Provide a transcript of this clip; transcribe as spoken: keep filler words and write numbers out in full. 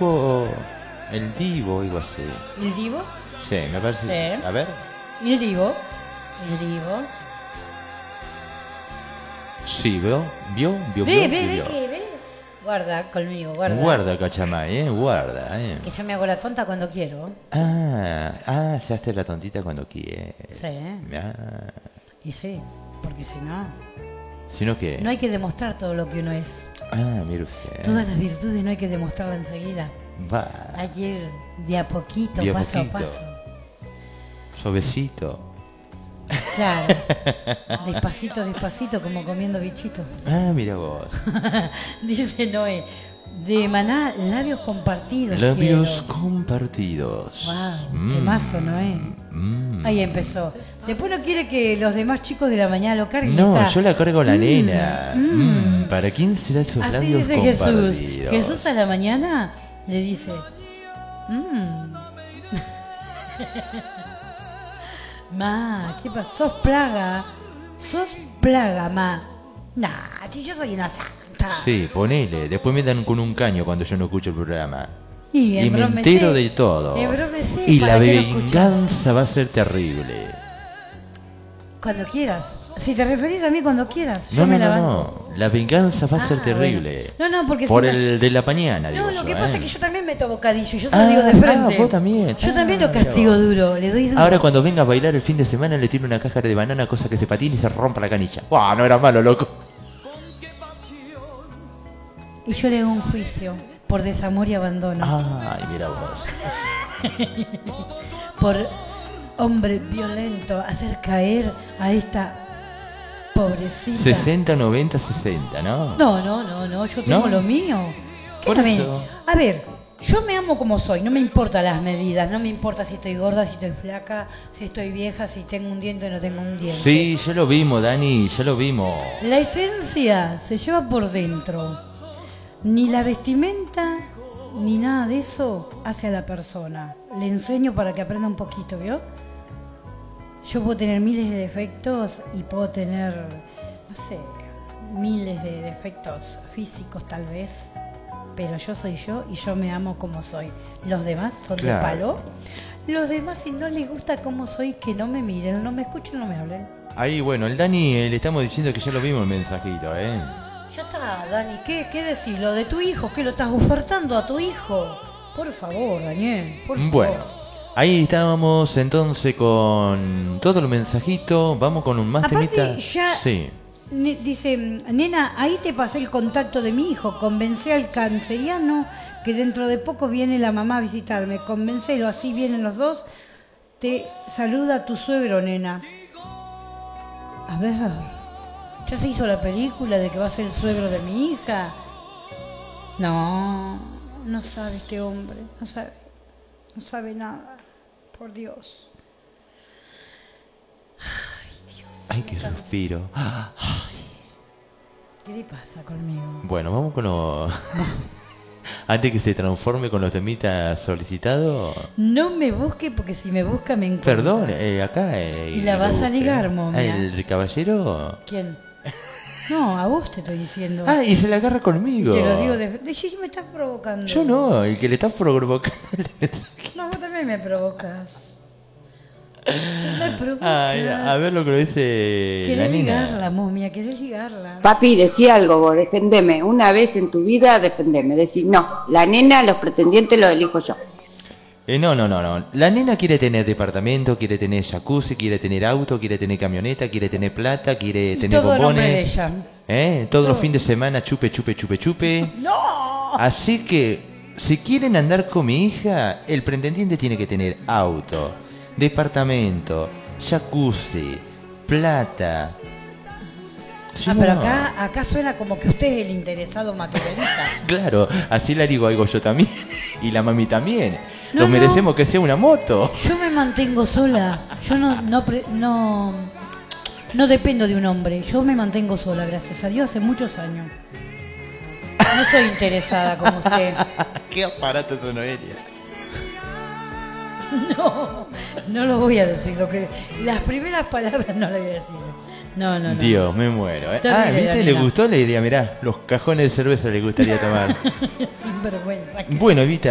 poco el Divo, algo así. ¿El Divo? Sí, me parece. Sí. A ver. ¿El Divo? ¿El Divo? Sí, ¿veo? ¿Vio? ¿Vio? Ve, ¿Vio? ve, ve, ¿Vio? que ves. Guarda conmigo, guarda. Guarda, cachamay, ¿eh? Guarda, ¿eh? Que yo me hago la tonta cuando quiero. Ah, ah, se hace la tontita cuando quiere. Sí. Ah. Y sí, porque si no... ¿Sino qué? No hay que demostrar todo lo que uno es. Ah, mire usted. Todas las virtudes no hay que demostrarlas enseguida. Va. Hay que ir de a poquito, De a paso poquito. a paso. Suavecito. Claro. Despacito, despacito, como comiendo bichitos. Ah, mira vos. Dice Noé. De Maná, labios compartidos. Labios quiero. compartidos. Wow, temazo, Noé. Mm. Ahí empezó. Después no quiere que los demás chicos de la mañana lo carguen. No, está. yo la cargo la Mm, nena. mm. Mm, ¿Para quién será esos Así labios dice Jesús. compartidos? Jesús a la mañana le dice: mmm. Ma, ¿qué pasó? ¿Sos plaga? ¿Sos plaga, ma? Nah, si yo soy una santa. Sí, ponele. Después me dan con un caño cuando yo no escucho el programa. Y, Y me embromecé, entero de todo. embromecé, Y ¿para la qué lo escuchas? venganza va a ser terrible. Cuando quieras. Si te referís a mí cuando quieras. Yo No, me no, la no, banco. no. La venganza va a ser Ah, terrible. bueno. No, no, porque Por si el no- de la mañana, digo No, lo yo, que pasa ¿eh? es que yo también meto bocadillo. Yo se Ah, lo digo de ah, frente. vos también. Yo Ah, también lo mira castigo vos. duro. Le doy duro. Ahora cuando venga a bailar el fin de semana le tiro una cáscara de banana, cosa que se patine y se rompa la canilla. ¡Buah! No era malo, loco. Y yo le hago un juicio por desamor y abandono. Ay, mira vos. Por hombre violento, hacer caer a esta pobrecita. sesenta, noventa, sesenta, ¿no? No, no, no, no, yo tengo ¿No? lo mío. ¿Qué Por no me- eso. A ver, yo me amo como soy, no me importan las medidas, no me importa si estoy gorda, si estoy flaca, si estoy vieja, si tengo un diente o no tengo un diente. Sí, ya lo vimos, Dani, ya lo vimos. La esencia se lleva por dentro. Ni la vestimenta, ni nada de eso hace a la persona. Le enseño para que aprenda un poquito, ¿vio? Yo puedo tener miles de defectos y puedo tener, no sé, miles de defectos físicos tal vez, pero yo soy yo y yo me amo como soy. Los demás son Claro. de palo. Los demás, si no les gusta como soy, que no me miren, no me escuchen, no me hablen. Ahí, bueno, el Dani eh, le estamos diciendo que ya lo vimos el mensajito, ¿eh? Ya está, Dani, ¿qué, qué decís? ¿Lo de tu hijo? ¿Qué lo estás ofertando a tu hijo? Por favor, Daniel, por favor. Bueno, ahí estábamos entonces con todo el mensajito. Vamos con un más Aparte, temita. ya- Sí. Ne- dice, nena, ahí te pasé el contacto de mi hijo. Convencé al canceriano que dentro de poco viene la mamá a visitarme. Convencelo, así vienen los dos. Te saluda tu suegro, nena. A ver, ¿ya se hizo la película de que va a ser el suegro de mi hija? No, no sabe este hombre, no sabe, no sabe nada, por Dios. Ay, Dios. Ay, qué suspiro. Ay. ¿Qué le pasa conmigo? Bueno, vamos con los... Antes que se transforme con los temitas solicitados. No me busque porque si me busca me encuentra. Perdón, eh, acá... eh, Y la vas me a busca. ligar, momia. Ah, ¿el caballero? ¿Quién? No, a vos te estoy diciendo. Ah, y se la agarra conmigo. Te lo digo de... Sí, me estás provocando. Yo no, el que le está provocando el mensaje. No, vos también me provocas. Tú me provocas. Ay, a ver lo que lo dice la Querés nena. ligarla, momia, querés ligarla. Papi, decí algo vos, defendeme. Una vez en tu vida, defendeme. Decí, no, la nena, los pretendientes los elijo yo. Eh, no, no, no, no. La nena quiere tener departamento, quiere tener jacuzzi, quiere tener auto, quiere tener camioneta, quiere tener plata, quiere Y tener todo a nombre de bombones. ella. ¿Eh? Todos los fines de semana chupe, chupe, chupe, chupe. ¡No! Así que, si quieren andar con mi hija, el pretendiente tiene que tener auto, departamento, jacuzzi, plata. Si Ah, no, pero no. acá, acá suena como que usted es el interesado materialista. Claro, así la digo algo yo también. Y la mami también. No, Nos no. merecemos que sea una moto. Yo me mantengo sola. Yo no, no, pre- no, no dependo de un hombre. Yo me mantengo sola, gracias a Dios, hace muchos años. No soy interesada como usted. Qué aparato sonoria. No, no lo voy a decir. Lo que, las primeras palabras no las voy a decir. No, no, no. Dios, me muero. ¿eh? Terrible, Ah, ¿viste? la Le nena. gustó la idea, mirá. Los cajones de cerveza le gustaría tomar. Sinvergüenza. Bueno, Evita.